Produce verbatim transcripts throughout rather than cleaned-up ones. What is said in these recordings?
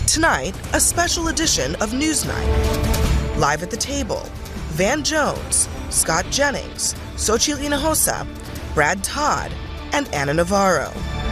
Tonight, a special edition of Newsnight. Live at the table, Van Jones, Scott Jennings, Xochitl Hinojosa, Brad Todd, and Ana Navarro.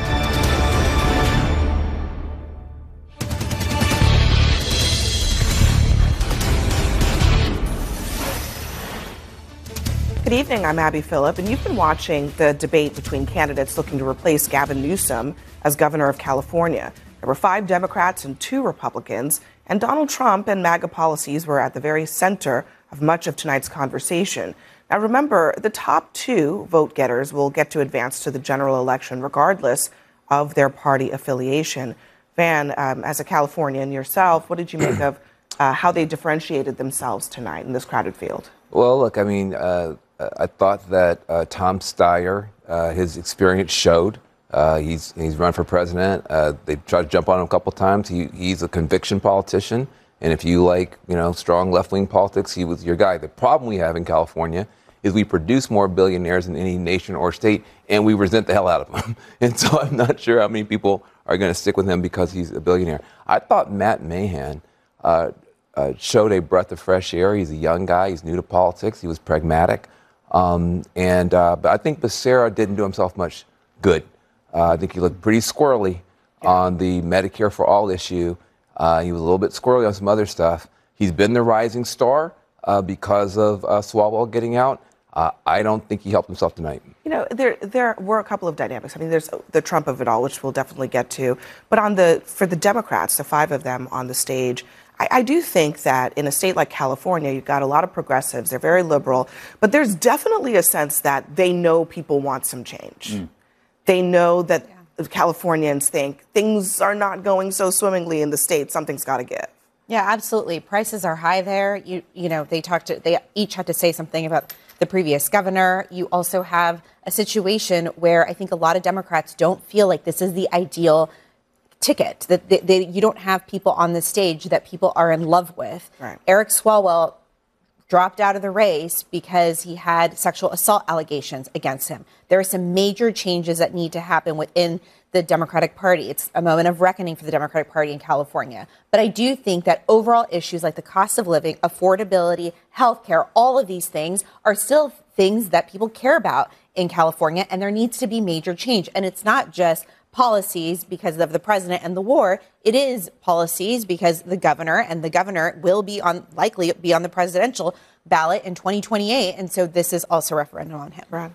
Good evening, I'm Abby Phillip, and you've been watching the debate between candidates looking to replace Gavin Newsom as governor of California. There were five Democrats and two Republicans, and Donald Trump and MAGA policies were at the very center of much of tonight's conversation. Now remember, the top two vote getters will get to advance to the general election regardless of their party affiliation. Van, um, as a Californian yourself, what did you make of uh, how they differentiated themselves tonight in this crowded field? Well, look, I mean, uh, I thought that uh, Tom Steyer, uh, his experience showed. Uh, he's he's run for president. Uh, they tried to jump on him a couple times. He he's a conviction politician, and if you like, you know, strong left-wing politics, he was your guy. The problem we have in California is we produce more billionaires than any nation or state, and we resent the hell out of them. And so I'm not sure how many people are going to stick with him because he's a billionaire. I thought Matt Mahan uh, uh, showed a breath of fresh air. He's a young guy. He's new to politics. He was pragmatic. Um, and uh, but I think Becerra didn't do himself much good. Uh, I think he looked pretty squirrely yeah. on the Medicare for All issue. Uh, he was a little bit squirrely on some other stuff. He's been the rising star uh, because of uh, Swalwell getting out. Uh, I don't think he helped himself tonight. You know, there there were a couple of dynamics. I mean, there's the Trump of it all, which we'll definitely get to. But on the for the Democrats, the five of them on the stage, I, I do think that in a state like California, you've got a lot of progressives. They're very liberal. But there's definitely a sense that they know people want some change. Mm. They know that yeah. Californians think things are not going so swimmingly in the state. Something's got to give. Yeah, absolutely. Prices are high there. You you know, they talked to, they each had to say something about the previous governor. You also have a situation where I think a lot of Democrats don't feel like this is the ideal ticket, that they, they, you don't have people on the stage that people are in love with. Right. Eric Swalwell dropped out of the race because he had sexual assault allegations against him. There are some major changes that need to happen within the Democratic Party. It's a moment of reckoning for the Democratic Party in California. But I do think that overall issues like the cost of living, affordability, healthcare, all of these things are still things that people care about in California, and there needs to be major change. And it's not just policies because of the president and the war. It is policies because the governor and the governor will be on likely be on the presidential ballot in twenty twenty-eight. And so this is also a referendum on him. Brad?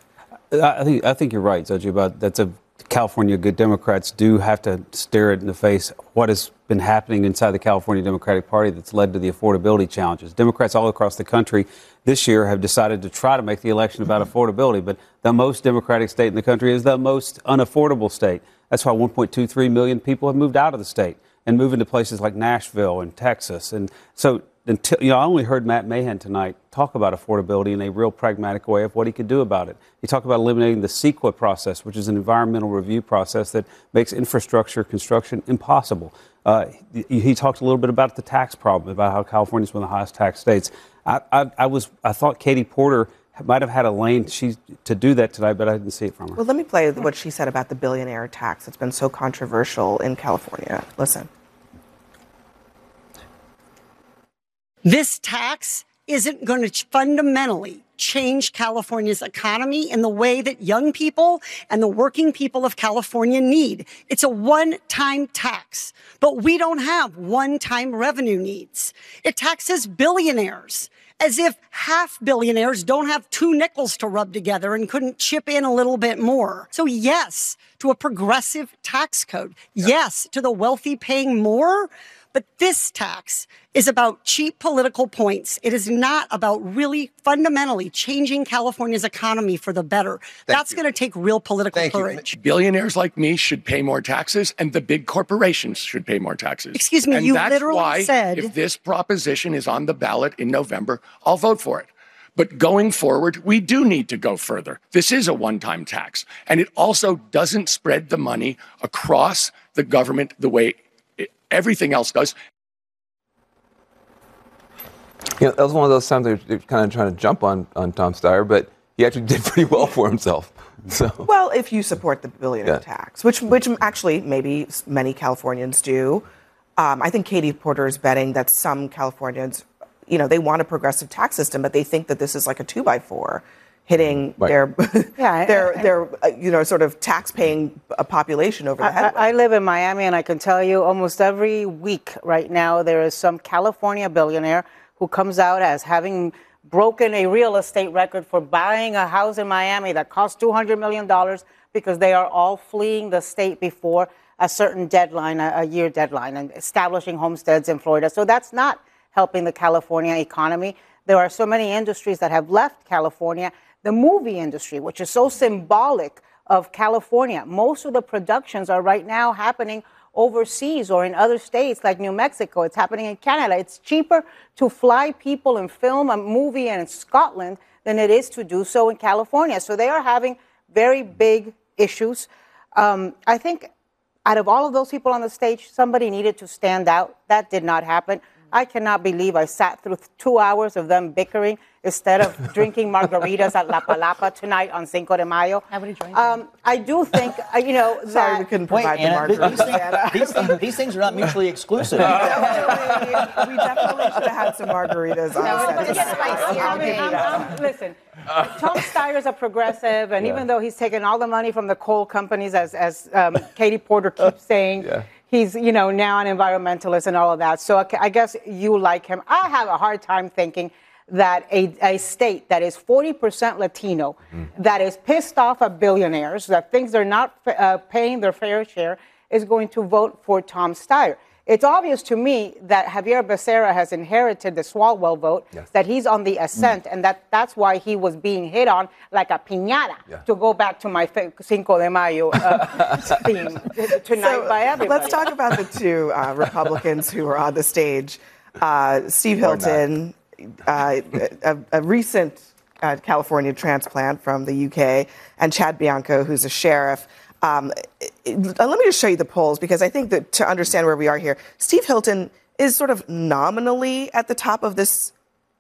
I think I think you're right, Zoji, about that's a California good Democrats do have to stare it in the face what has been happening inside the California Democratic Party that's led to the affordability challenges. Democrats all across the country this year have decided to try to make the election about affordability, but the most Democratic state in the country is the most unaffordable state. That's why one point two three million people have moved out of the state and moved into places like Nashville and Texas. And so until, you know, I only heard Matt Mahan tonight talk about affordability in a real pragmatic way of what he could do about it. He talked about eliminating the CEQA process, which is an environmental review process that makes infrastructure construction impossible. Uh, he, he talked a little bit about the tax problem, about how California is one of the highest tax states. I, I, I was I thought Katie Porter might have had a lane she, to do that tonight, but I didn't see it from her. Well, let me play what she said about the billionaire tax. It's been so controversial in California. Listen. This tax isn't going to fundamentally change California's economy in the way that young people and the working people of California need. It's a one-time tax, but we don't have one-time revenue needs. It taxes billionaires, as if half billionaires don't have two nickels to rub together and couldn't chip in a little bit more. So yes, to a progressive tax code. Yes, to the wealthy paying more. But this tax is about cheap political points. It is not about really fundamentally changing California's economy for the better. Thank That's you. going to take real political Thank courage. You. Billionaires like me should pay more taxes, and the big corporations should pay more taxes. Excuse me, and you that's literally why, said... if this proposition is on the ballot in November, I'll vote for it. But going forward, we do need to go further. This is a one-time tax, and it also doesn't spread the money across the government the way it, everything else does. You know, that was one of those times they were kind of trying to jump on, on Tom Steyer, but he actually did pretty well for himself. So, well, if you support the billionaire yeah. tax, which which actually maybe many Californians do, Um, I think Katie Porter is betting that some Californians, you know, they want a progressive tax system, but they think that this is like a two by four hitting right. their, yeah, their, I, their, uh, you know, sort of tax-paying population over the head. I, I live in Miami, and I can tell you almost every week right now there is some California billionaire who comes out as having broken a real estate record for buying a house in Miami that cost two hundred million dollars because they are all fleeing the state before a certain deadline, a, a year deadline, and establishing homesteads in Florida. So that's not helping the California economy. There are so many industries that have left California. The movie industry, which is so symbolic of California, most of the productions are right now happening overseas or in other states like New Mexico. It's happening in Canada. It's cheaper to fly people and film a movie in Scotland than it is to do so in California. So they are having very big issues. Um, I think out of all of those people on the stage, somebody needed to stand out. That did not happen. I cannot believe I sat through two hours of them bickering instead of drinking margaritas at La Palapa tonight on Cinco de Mayo. How many drinks? Um, I do think, uh, you know, that... Sorry, we couldn't provide Wait, Anna, the margaritas. These things, these, things, these things are not mutually exclusive. we, definitely, we definitely should have had some margaritas on No, set. but it's spicy. I'm, I'm, I'm, listen, Tom Steyer's a progressive, and yeah. even though he's taken all the money from the coal companies, as, as um, Katie Porter keeps saying, yeah. he's, you know, now an environmentalist and all of that. So I guess you like him. I have a hard time thinking that a, a state that is forty percent Latino, mm. that is pissed off at billionaires, that thinks they're not uh, paying their fair share, is going to vote for Tom Steyer. It's obvious to me that Javier Becerra has inherited the Swalwell vote, yes. that he's on the ascent, mm. and that that's why he was being hit on like a piñata, yeah. to go back to my Cinco de Mayo uh, theme tonight so by everybody. Let's talk about the two uh, Republicans who were on the stage. Uh, Steve Hilton, uh, a, a recent uh, California transplant from the U K, and Chad Bianco, who's a sheriff. Um, it, let me just show you the polls, because I think that to understand where we are here, Steve Hilton is sort of nominally at the top of this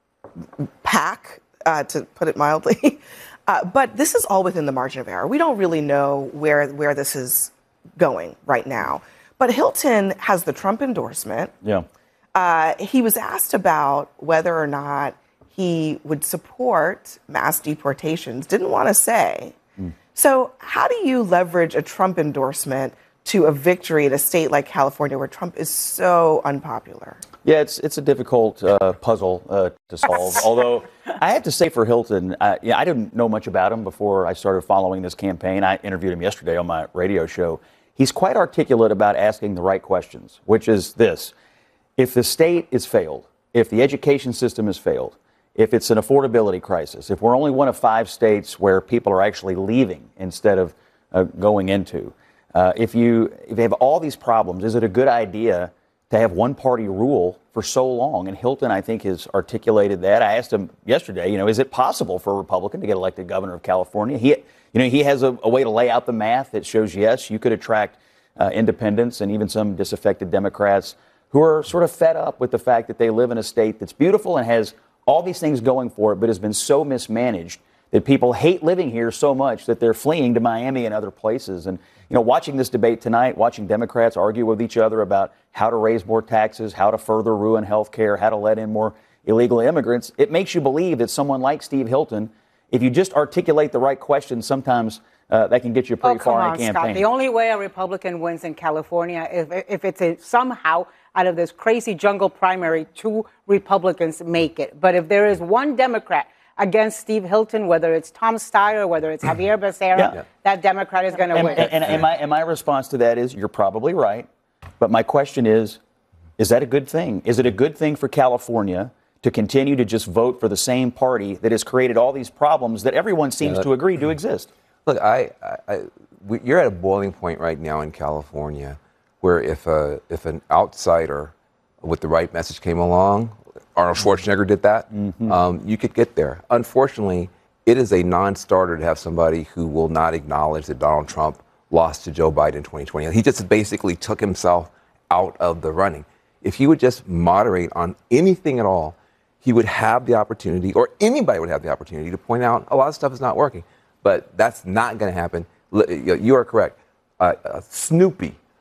pack, uh, to put it mildly. uh, but this is all within the margin of error. We don't really know where, where this is going right now. But Hilton has the Trump endorsement. Yeah. Uh, he was asked about whether or not he would support mass deportations. Didn't want to say. Mm. So how do you leverage a Trump endorsement to a victory in a state like California where Trump is so unpopular? Yeah, it's it's a difficult uh, puzzle uh, to solve. Although I have to say for Hilton, uh, yeah, I didn't know much about him before I started following this campaign. I interviewed him yesterday on my radio show. He's quite articulate about asking the right questions, which is this. If the state is failed, if the education system has failed, if it's an affordability crisis, if we're only one of five states where people are actually leaving instead of uh, going into, uh, if you if you have all these problems, is it a good idea to have one party rule for so long? And Hilton, I think, has articulated that. I asked him yesterday, you know, is it possible for a Republican to get elected governor of California? He, you know, he has a, a way to lay out the math that shows, yes, you could attract uh, independents and even some disaffected Democrats who are sort of fed up with the fact that they live in a state that's beautiful and has all these things going for it, but has been so mismanaged that people hate living here so much that they're fleeing to Miami and other places. And, you know, watching this debate tonight, watching Democrats argue with each other about how to raise more taxes, how to further ruin health care, how to let in more illegal immigrants, it makes you believe that someone like Steve Hilton, if you just articulate the right questions, sometimes uh, that can get you pretty oh, far on, in a campaign. Scott. The only way a Republican wins in California is if, if it's a, somehow out of this crazy jungle primary, two Republicans make it. But if there is one Democrat against Steve Hilton, whether it's Tom Steyer, whether it's Javier Becerra, yeah. that Democrat is going to win. And, and, and, my, and my response to that is, you're probably right. But my question is, is that a good thing? Is it a good thing for California to continue to just vote for the same party that has created all these problems that everyone seems yeah, to agree to exist? Look, I, I, I we, you're at a boiling point right now in California, where if a if an outsider with the right message came along, Arnold Schwarzenegger did that, mm-hmm. um, you could get there. Unfortunately, it is a non-starter to have somebody who will not acknowledge that Donald Trump lost to Joe Biden in twenty twenty. He just basically took himself out of the running. If he would just moderate on anything at all, he would have the opportunity, or anybody would have the opportunity, to point out a lot of stuff is not working. But that's not going to happen. You are correct. Uh, uh, Snoopy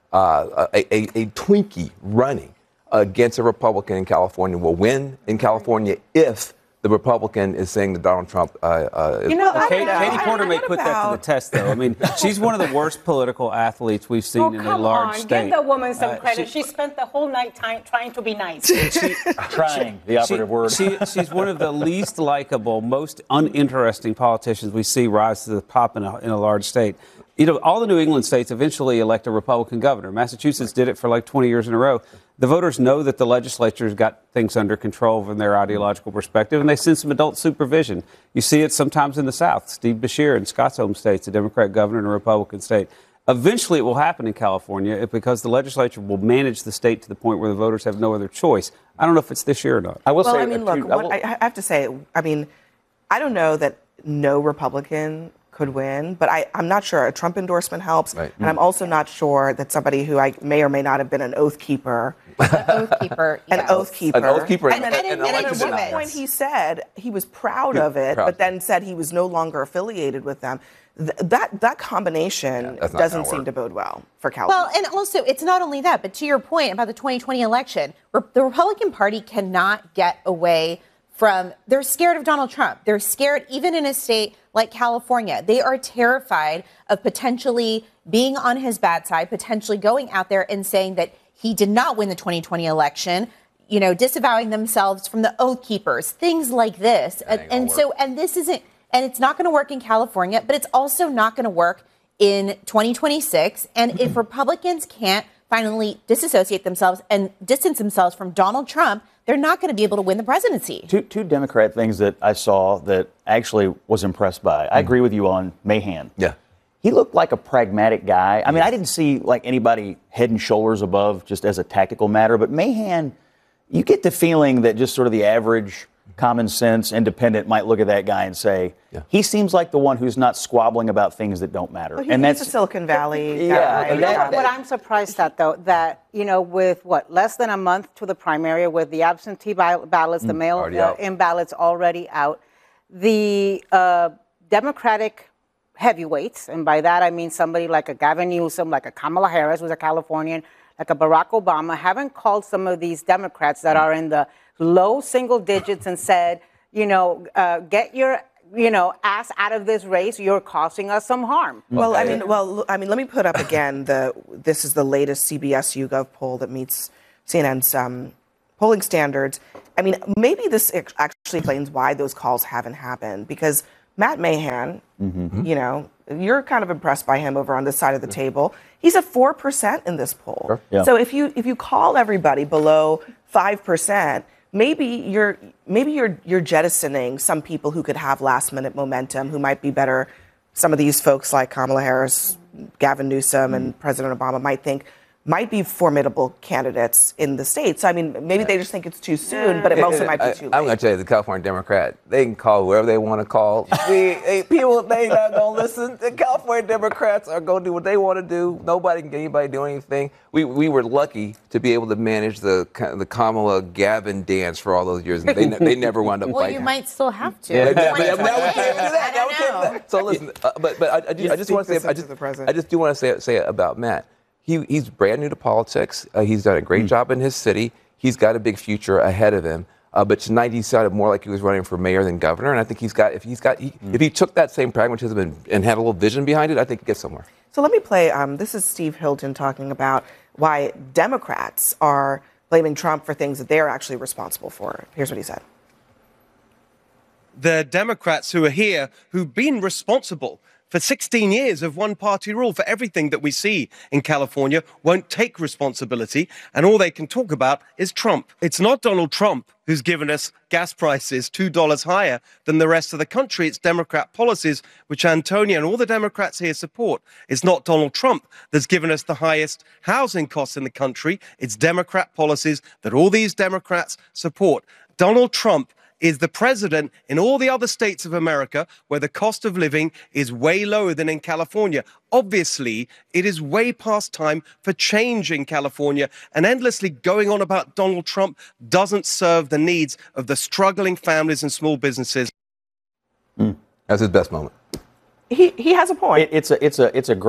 uh, a, a, a Twinkie running against a Republican in California will win in California if the Republican is saying that Donald Trump uh, uh, is. You know, Katie, know. Katie Porter may What put that to about- the test, though. I mean, she's one of the worst political athletes we've seen Oh, in a come large on. state. Give the woman some Uh, credit. she- She, spent the whole night time trying to be nice. she, Trying, the operative she, word. She, she's one of the least likable, most uninteresting politicians we see rise to the top in a, in a large state. You know, all the New England states eventually elect a Republican governor. Massachusetts did it for like twenty years in a row. The voters know that the legislature's got things under control from their ideological perspective, and they send some adult supervision. You see it sometimes in the South. Steve Beshear in Scott's home state, a Democrat governor in a Republican state. Eventually, it will happen in California because the legislature will manage the state to the point where the voters have no other choice. I don't know if it's this year or not. I will Well, say, I mean, uh, look, I what, will- I, I have to say, I mean, I don't know that no Republican could win, but I, I'm not sure. A Trump endorsement helps. Right. And I'm also not sure that somebody who I may or may not have been an oath keeper, Oath keeper. an yes. oth keeper. An oath keeper And, and- then, and and elected at one office. point he said he was proud Yeah, of it, proud. but then said he was no longer affiliated with them. Th- that that combination Yeah, that's not doesn't gonna seem work. to bode well for California. Well, and also, it's not only that, but to your point about the twenty twenty election, re- the Republican Party cannot get away from, they're scared of Donald Trump. They're scared, even in a state like California. They are terrified of potentially being on his bad side, potentially going out there and saying that he did not win the twenty twenty election, you know, disavowing themselves from the Oath Keepers, things like this. And, ain't gonna and so, and this isn't, and it's not going to work in California, but it's also not going to work in twenty twenty-six. And if Republicans can't finally disassociate themselves and distance themselves from Donald Trump, they're not going to be able to win the presidency. Two, two Democrat things that I saw that actually was impressed by. I agree with you on Mahan. Yeah. He looked like a pragmatic guy. I mean, I didn't see like anybody head and shoulders above just as a tactical matter, but Mahan, you get the feeling that just sort of the average common sense independent might look at that guy and say, Yeah. he seems like the one who's not squabbling about things that don't matter. Well, he, and he's that's a Silicon Valley Yeah, guy. and You know that- what, what I'm surprised at, though, that, you know, with what, less than a month to the primary, with the absentee ball- ballots, the mail already uh, out. in ballots already out, the uh, Democratic heavyweights, and by that I mean somebody like a Gavin Newsom, like a Kamala Harris, who's a Californian, like a Barack Obama, haven't called some of these Democrats that are in the low single digits and said, you know, uh, get your, you know, ass out of this race. You're causing us some harm. Well, I mean, well, I mean, let me put up again the. This is the latest C B S YouGov poll that meets C N N's um, polling standards. I mean, maybe this ex- actually explains why those calls haven't happened, because Matt Mahan, you know, you're kind of impressed by him over on this side of the table. He's at four percent in this poll. Sure. Yeah. So if you if you call everybody below five percent. Maybe you're maybe you're you're jettisoning some people who could have last minute momentum, who might be better. Some of these folks like Kamala Harris, Gavin Newsom, and President Obama might think might be formidable candidates in the states. I mean, maybe they just think it's too soon, but it also might be too late. I, am going to tell you, the California Democrat, they can call whoever they want to call. we, hey, people, they not going to listen. The California Democrats are going to do what they want to do. Nobody can get anybody to do anything. We we were lucky to be able to manage the the Kamala Gavin dance for all those years. And they they never wound up Well, fighting. you might still have to. Yeah, in yeah, but now we twenty can't even do that. twenty-eight. Now we can't do that. So listen, uh, but but I, I, do, I just want to say, I just, the president. I just do want to say say about Matt. He he's brand new to politics. Uh, he's done a great job in his city. He's got a big future ahead of him. Uh, but tonight he sounded more like he was running for mayor than governor. And I think he's got if he's got he, if he took that same pragmatism and, and had a little vision behind it, I think he'd get somewhere. So let me play. Um, this is Steve Hilton talking about why Democrats are blaming Trump for things that they're actually responsible for. Here's what he said. The Democrats who are here, who've been responsible for sixteen years of one-party rule for everything that we see in California, won't take responsibility, and all they can talk about is Trump. It's not Donald Trump who's given us gas prices two dollars higher than the rest of the country. It's Democrat policies, which Antonia and all the Democrats here support. It's not Donald Trump that's given us the highest housing costs in the country. It's Democrat policies that all these Democrats support. Donald Trump is the president in all the other states of America where the cost of living is way lower than in California. Obviously, it is way past time for change in California, and endlessly going on about Donald Trump doesn't serve the needs of the struggling families and small businesses. Mm. That's his best moment. He he has a point. It, it's a it's a it's a great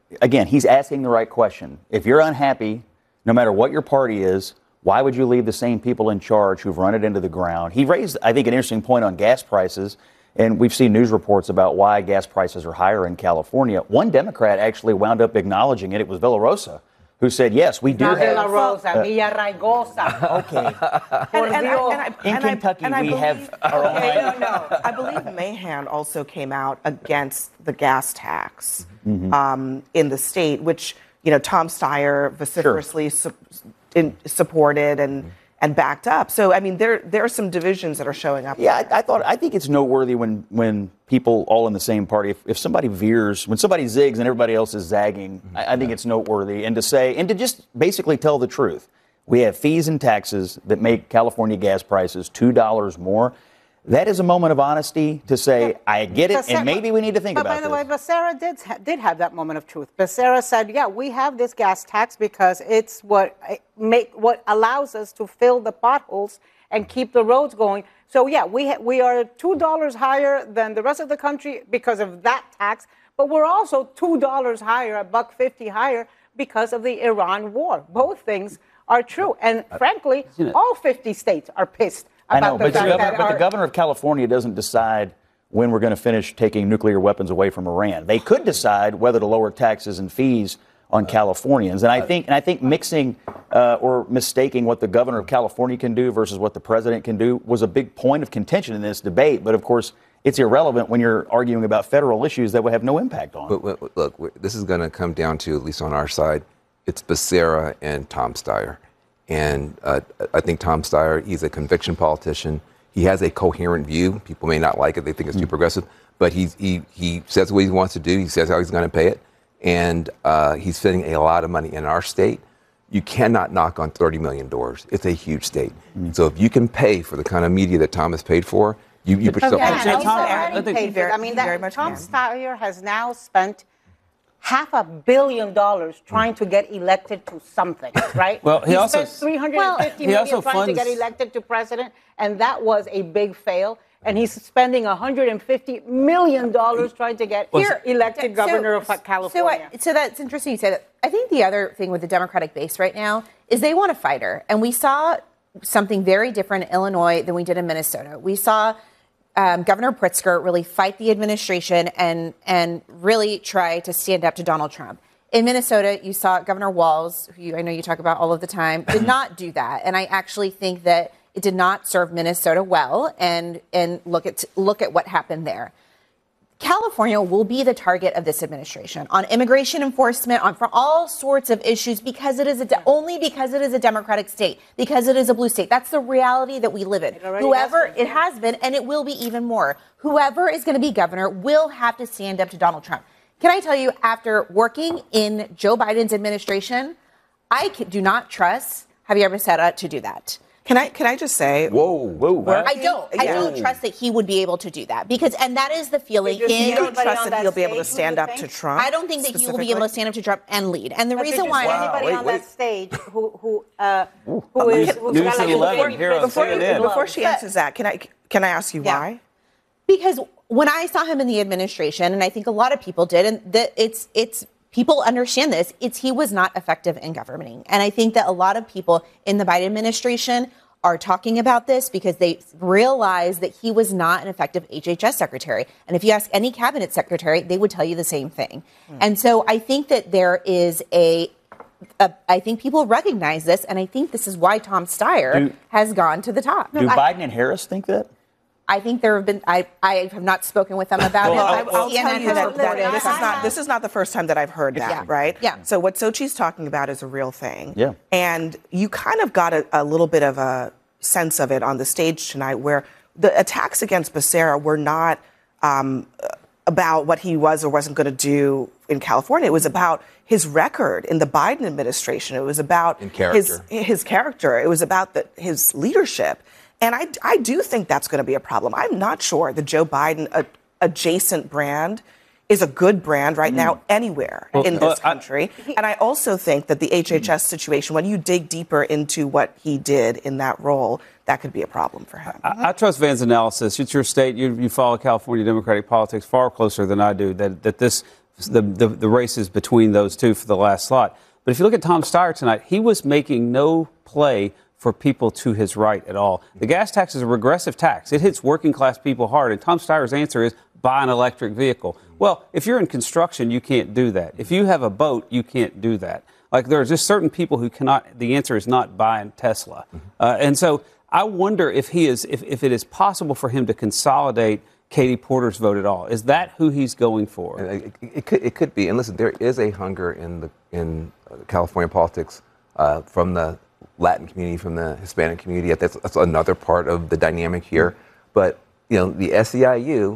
again, he's asking the right question. If you're unhappy, no matter what your party is, why would you leave the same people in charge who've run it into the ground? He raised, I think, an interesting point on gas prices, and we've seen news reports about why gas prices are higher in California. One Democrat actually wound up acknowledging it. It was Villarosa, who said, yes, we do Not have... Villarosa, uh, Villaraigosa. Okay. And, and, and, and I, in and Kentucky, I, and we I believe, have our own... no, no. I believe Mahan also came out against the gas tax mm-hmm. um, in the state, which, you know, Tom Steyer vociferously sure. su- in, supported and... Mm-hmm. and backed up. So, I mean, there there are some divisions that are showing up. Yeah, I, I thought I think it's noteworthy when when people all in the same party, if, if somebody veers, when somebody zigs and everybody else is zagging, mm-hmm. I, I think it's noteworthy. And to say, and to just basically tell the truth. We have fees and taxes that make California gas prices two dollars more. That is a moment of honesty to say, yeah. I get it, Becerra, and maybe we need to think but about this. But by the this. way, Becerra did, did have that moment of truth. Becerra said, yeah, we have this gas tax because it's what make what allows us to fill the potholes and keep the roads going. So, yeah, we ha- we are two dollars higher than the rest of the country because of that tax, but we're also two dollars higher, a buck fifty higher, because of the Iran war. Both things are true. And frankly, all fifty states are pissed. I know, but, the governor, but the governor of California doesn't decide when we're going to finish taking nuclear weapons away from Iran. They could decide whether to lower taxes and fees on Californians. And I think and I think mixing uh, or mistaking what the governor of California can do versus what the president can do was a big point of contention in this debate. But, of course, it's irrelevant when you're arguing about federal issues that would have no impact on. But, but, look, this is going to come down to, at least on our side, it's Becerra and Tom Steyer. And uh, I think Tom Steyer, he's a conviction politician. He has a coherent view. People may not like it. They think it's too progressive. But he's, he he says what he wants to do. He says how he's going to pay it. And uh, he's spending a lot of money in our state. You cannot knock on thirty million doors. It's a huge state. Mm-hmm. So if you can pay for the kind of media that Tom has paid for, you, you put yourself yeah, on Tom, I think very, I mean, that, Tom Steyer has now spent half a billion dollars trying to get elected to something, right? Well, he, he also spent three hundred fifty well, million trying funds, to get elected to president, and that was a big fail. And he's spending one hundred fifty million dollars trying to get here elected so, governor of California. So, I, so that's interesting you say that. I think the other thing with the Democratic base right now is they want a fighter. And we saw something very different in Illinois than we did in Minnesota. We saw um, Governor Pritzker really fight the administration and, and really try to stand up to Donald Trump. In Minnesota, you saw Governor Walz, who you, I know you talk about all of the time, did not do that. And I actually think that it did not serve Minnesota well, and and look at look at what happened there. California will be the target of this administration on immigration enforcement, on for all sorts of issues, because it is a de- only because it is a Democratic state, because it is a blue state. That's the reality that we live in. Whoever has been, it has been, and it will be even more. Whoever is going to be governor will have to stand up to Donald Trump. Can I tell you, after working in Joe Biden's administration, I do not trust Javier Becerra to do that. Can I can I just say? Whoa, whoa! I don't. I don't trust that he would be able to do that, because, and that is the feeling. You in, don't trust that, that he'll be able to stand up to Trump. I don't think that he will be able to stand up to Trump and lead. And the but reason why wow, anybody wait, on wait. that stage who who uh, who is who's News at eleven here on before, C N N. Before she answers that, can I can I ask you yeah. why? Because when I saw him in the administration, and I think a lot of people did, and that it's it's. People understand this. It's he was not effective in governing. And I think that a lot of people in the Biden administration are talking about this because they realize that he was not an effective H H S secretary. And if you ask any cabinet secretary, they would tell you the same thing. Mm. And so I think that there is a, a, I think people recognize this, and I think this is why Tom Steyer do, has gone to the top. Do I, Biden and Harris think that? I think there have been. I, I have not spoken with them about well, it. I'll, I'll tell you that, that this is not this is not the first time that I've heard that, yeah. right? Yeah. So what Sochi's talking about is a real thing. Yeah. And you kind of got a, a little bit of a sense of it on the stage tonight, where the attacks against Becerra were not um, about what he was or wasn't going to do in California. It was about his record in the Biden administration. It was about his his character. It was about the, his leadership. And I, I do think that's going to be a problem. I'm not sure the Joe Biden uh, adjacent brand is a good brand right mm. now anywhere well, in this uh, country. I, and I also think that the H H S situation, when you dig deeper into what he did in that role, that could be a problem for him. I, I trust Van's analysis. It's your state. You, you follow California Democratic politics far closer than I do, that, that this the, the, the races between those two for the last slot. But if you look at Tom Steyer tonight, he was making no play for people to his right at all. The gas tax is a regressive tax. It hits working class people hard. And Tom Steyer's answer is buy an electric vehicle. Well, if you're in construction, you can't do that. If you have a boat, you can't do that. Like there are just certain people who cannot, the answer is not buying Tesla. Uh, and so I wonder if he is, if, if it is possible for him to consolidate Katie Porter's vote at all. Is that who he's going for? It, it, it, could, it could be. And listen, there is a hunger in the in California politics uh, from the Latin community, from the Hispanic community. That's, that's another part of the dynamic here. But, you know, the S E I U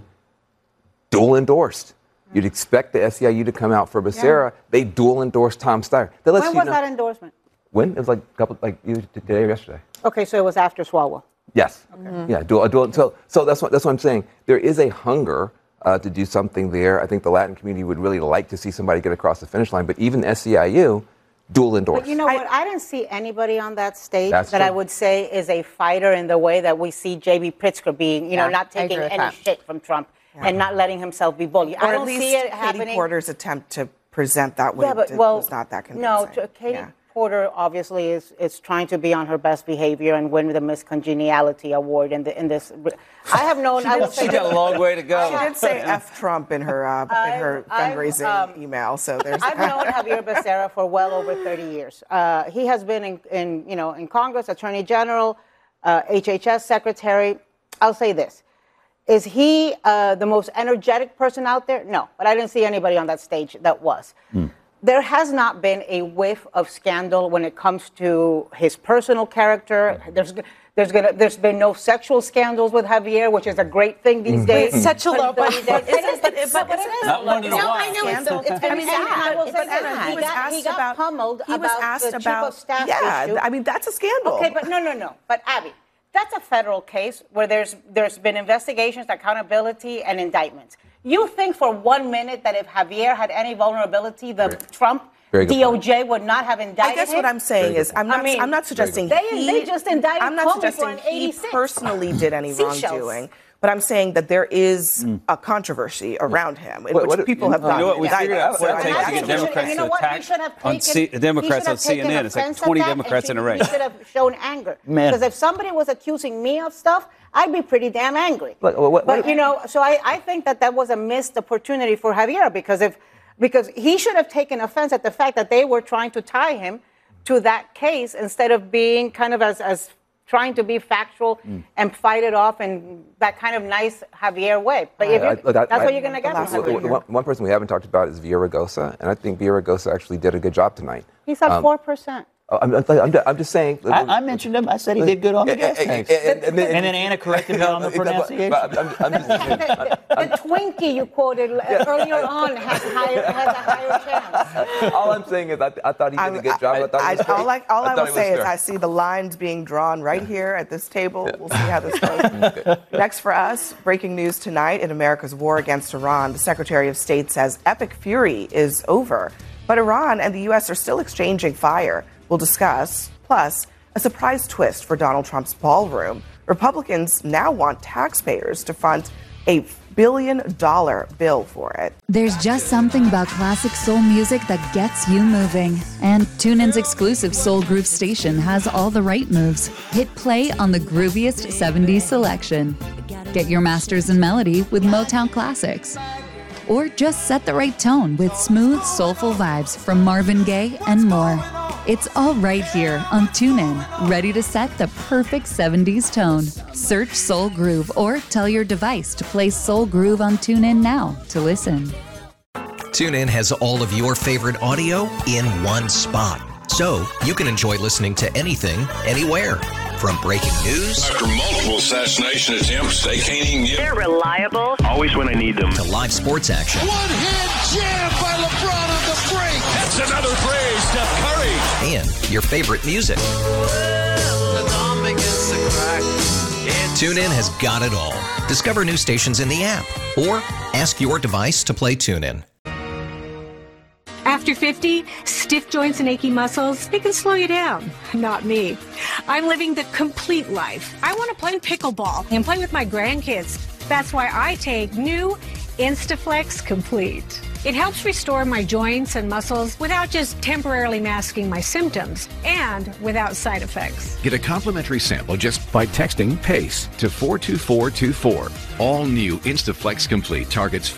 dual endorsed. You'd expect the S E I U to come out for Becerra. Yeah. They dual endorsed Tom Steyer. That when you was know, that endorsement? When? It was like a couple, like today or yesterday. Okay, so it was after Swalwell. Yes. Okay. Mm-hmm. Yeah. Dual, dual, so, so that's what that's what I'm saying. There is a hunger uh, to do something there. I think the Latin community would really like to see somebody get across the finish line. But even S E I U, dual endorsed. But you know I, what? I didn't see anybody on that stage that true. I would say is a fighter in the way that we see J B Pritzker being. You yeah, know, not taking any that. shit from Trump. Yeah. And not letting himself be bullied. Or I don't at least see it Katie happening. Porter's attempt to present that way yeah, but, well, was not that convincing. No, to, Katie yeah. Porter obviously is, is trying to be on her best behavior and win the Miss Congeniality Award in, the, in this. I have known. she I did, she got a long way to go. She did say F Trump in her uh, in her I've, fundraising um, email. So there's. I've known Javier Becerra for well over thirty years. Uh, he has been in, in you know in Congress, Attorney General, uh, H H S Secretary. I'll say this. Is he uh, the most energetic person out there? No, but I didn't see anybody on that stage that was. Mm. There has not been a whiff of scandal when it comes to his personal character. There's there's gonna there's been no sexual scandals with Javier, which is a great thing these mm. days. It's such a low bar. It is, but it is. Not one in a No, while. I know it's, it's I mean, sad. I will say that he got, he got about, pummeled he was about asked the about, chief of staff yeah, issue. I mean, that's a scandal. Okay, but no, no, no. But Abby, that's a federal case where there's there's been investigations, accountability, and indictments. You think for one minute that if Javier had any vulnerability, the Very, Trump very D O J point. would not have indicted him? I guess what I'm saying very is I'm not, I mean, I'm not suggesting they, he, they just indicted I'm not Comey suggesting for an he personally did any wrongdoing. But I'm saying that there is mm. a controversy around him, in what, which what, people have gotten. You know what? We figured out what it takes to get Democrats you know to attack on C- Democrats on C N N. It's like twenty Democrats in a race. He should have shown anger. Because if somebody was accusing me of stuff, I'd be pretty damn angry. What, what, but, you know, so I, I think that that was a missed opportunity for Javier because if because he should have taken offense at the fact that they were trying to tie him to that case instead of being kind of as, as trying to be factual mm. and fight it off in that kind of nice Javier way. But if I, I, that's I, what you're going to get from Javier. One, one person we haven't talked about is Villaraigosa, and I think Villaraigosa actually did a good job tonight. He's at um, four percent. I'm, I'm, I'm just saying. I, I mentioned him. I said he did good on the gas tax. And, and, and, and then Anna corrected me on the pronunciation. But, but I'm, I'm just, the, the, the Twinkie you quoted earlier on has, higher, has a higher chance. All I'm saying is I, I thought he did I'm, a good job. I, I thought I, all I, all I, I will say is I see the lines being drawn right yeah. here at this table. Yeah. We'll see how this goes. Next for us, breaking news tonight in America's war against Iran. The Secretary of State says epic fury is over, but Iran and the U S are still exchanging fire. We'll discuss. Plus, a surprise twist for Donald Trump's ballroom. Republicans now want taxpayers to front a billion dollar bill for it. There's just something about classic soul music that gets you moving. And TuneIn's exclusive Soul Groove station has all the right moves. Hit play on the grooviest seventies selection. Get your masters in melody with Motown classics. Or just set the right tone with smooth, soulful vibes from Marvin Gaye and more. It's all right here on TuneIn, ready to set the perfect seventies tone. Search Soul Groove or tell your device to play Soul Groove on TuneIn now to listen. TuneIn has all of your favorite audio in one spot, so you can enjoy listening to anything, anywhere. From breaking news after multiple assassination attempts, they can't even get. They're reliable. Always when I need them. To live sports action. One-hand jam by LeBron on the break. That's another play, Steph Curry. And your favorite music. TuneIn has got it all. Discover new stations in the app or ask your device to play TuneIn. After fifty, stiff joints and achy muscles, they can slow you down. Not me. I'm living the complete life. I want to play pickleball and play with my grandkids. That's why I take new Instaflex Complete. It helps restore my joints and muscles without just temporarily masking my symptoms and without side effects. Get a complimentary sample just by texting PACE to four two four two four. All new Instaflex Complete targets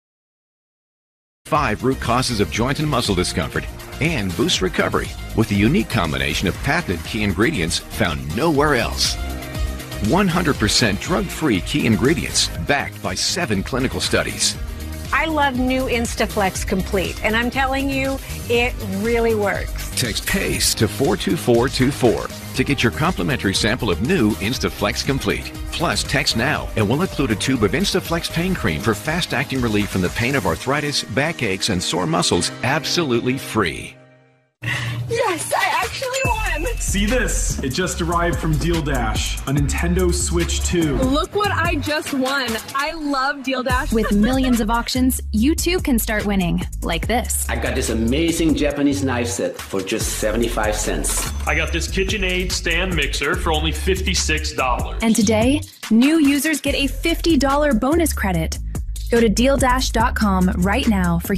five root causes of joint and muscle discomfort and boosts recovery with a unique combination of patented key ingredients found nowhere else. one hundred percent drug-free key ingredients backed by seven clinical studies. I love new Instaflex Complete, and I'm telling you, it really works. Text PACE to four two four two four to get your complimentary sample of new Instaflex Complete. Plus, text now, and we'll include a tube of Instaflex pain cream for fast-acting relief from the pain of arthritis, backaches, and sore muscles, absolutely free. Yes, I actually won! See this? It just arrived from Deal Dash, a Nintendo Switch two. Look what I just won. I love Deal Dash. With millions of auctions, you too can start winning, like this. I got this amazing Japanese knife set for just seventy-five cents. I got this KitchenAid stand mixer for only fifty-six dollars. And today, new users get a fifty dollars bonus credit. Go to deal dash dot com right now for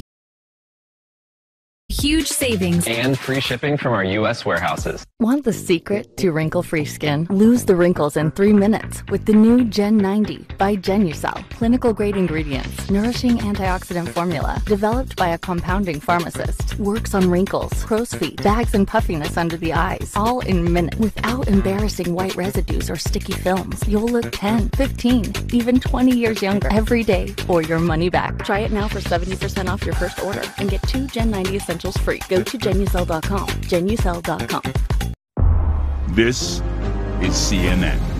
huge savings and free shipping from our U S warehouses. Want the secret to wrinkle-free skin? Lose the wrinkles in three minutes with the new Gen ninety by Genucel. Clinical-grade ingredients, nourishing antioxidant formula, developed by a compounding pharmacist. Works on wrinkles, crow's feet, bags and puffiness under the eyes, all in minutes. Without embarrassing white residues or sticky films, you'll look ten, fifteen, even twenty years younger every day or your money back. Try it now for seventy percent off your first order and get two Gen ninety essentials free. Go to Genucel dot com. Genucel dot com. This is C N N.